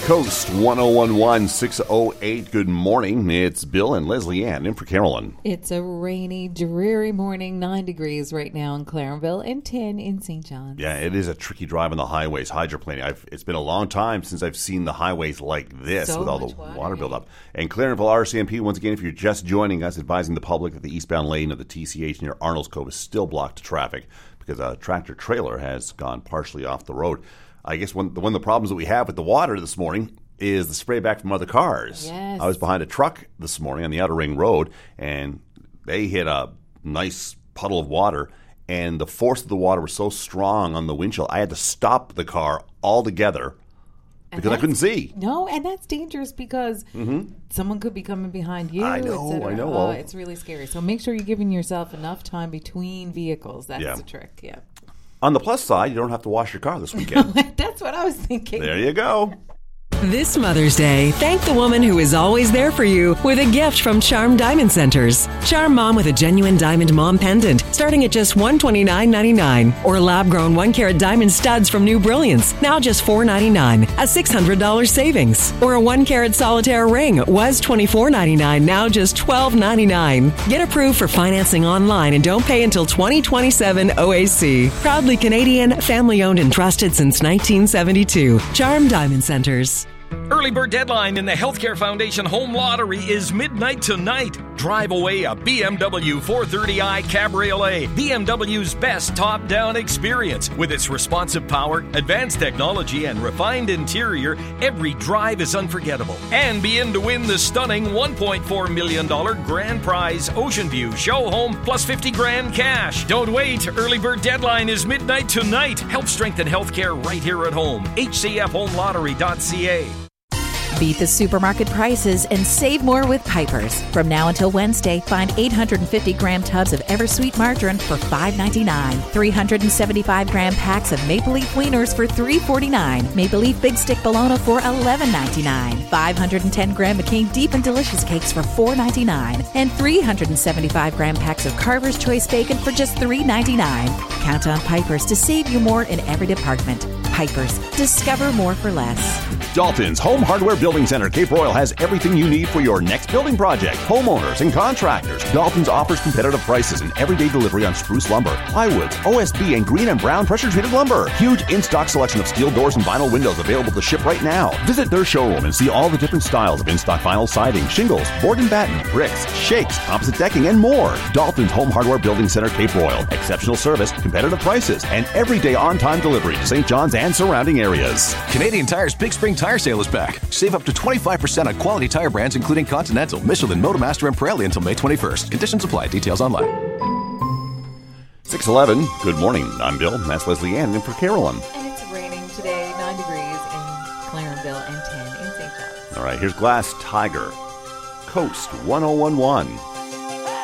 Coast 1011 608. Good morning. It's Bill and Leslie Ann in for Carolyn. It's a rainy, dreary morning. 9 degrees right now in Clarenville and 10 in St. John's. Yeah, it is a tricky drive on the highways. Hydroplaning. It's been a long time since I've seen the highways like this with all the water buildup. And Clarenville RCMP, once again, if you're just joining us, advising the public that the eastbound lane of the TCH near Arnold's Cove is still blocked to traffic because a tractor trailer has gone partially off the road. I guess one of the problems that we have with the water this morning is the spray back from other cars. Yes. I was behind a truck this morning on the Outer Ring Road, and they hit a nice puddle of water, and the force of the water was so strong on the windshield, I had to stop the car altogether because I couldn't see. No, and that's dangerous because someone could be coming behind you. I know. It's really scary. So make sure you're giving yourself enough time between vehicles. That's the trick, yeah. On the plus side, you don't have to wash your car this weekend. That's what I was thinking. There you go. This Mother's Day, thank the woman who is always there for you with a gift from Charm Diamond Centers. Charm Mom with a genuine diamond mom pendant starting at just $129.99. Or lab-grown 1-carat diamond studs from New Brilliance, now just $4.99, a $600 savings. Or a 1-carat solitaire ring was $24.99, now just $12.99. Get approved for financing online and don't pay until 2027 OAC. Proudly Canadian, family-owned and trusted since 1972. Charm Diamond Centers. Early bird deadline in the Healthcare Foundation Home Lottery is midnight tonight. Drive away a BMW 430i Cabriolet, BMW's best top-down experience. With its responsive power, advanced technology, and refined interior, every drive is unforgettable. And be in to win the stunning $1.4 million grand prize Ocean View show home plus $50,000 cash. Don't wait. Early bird deadline is midnight tonight. Help strengthen healthcare right here at home. HCFHomeLottery.ca. Beat the supermarket prices and save more with Piper's. From now until Wednesday, find 850-gram tubs of Eversweet margarine for $5.99. 375-gram packs of Maple Leaf wieners for $3.49. Maple Leaf Big Stick bologna for $11.99. 510-gram McCain Deep and Delicious cakes for $4.99. And 375-gram packs of Carver's Choice bacon for just $3.99. Count on Piper's to save you more in every department. Piper's. Discover more for less. Dalton's Home Hardware Building Center, Cape Royal, has everything you need for your next building project. Homeowners and contractors. Dalton's offers competitive prices and everyday delivery on spruce lumber, plywoods, OSB, and green and brown pressure-treated lumber. Huge in-stock selection of steel doors and vinyl windows available to ship right now. Visit their showroom and see all the different styles of in-stock vinyl siding, shingles, board and batten, bricks, shakes, composite decking, and more. Dalton's Home Hardware Building Center, Cape Royal. Exceptional service, competitive prices, and everyday on-time delivery to St. John's and surrounding areas. Canadian Tire's Big Spring Tire Sale is back. Save up to 25% on quality tire brands including Continental, Michelin, Motomaster, and Pirelli until May 21st. Conditions apply. Details online. 6:11. Good morning. I'm Bill. That's Leslie Ann in for Carolyn. And it's raining today, 9 degrees in Clarenville and 10 in St. John's. All right, here's Glass Tiger. Coast 1011.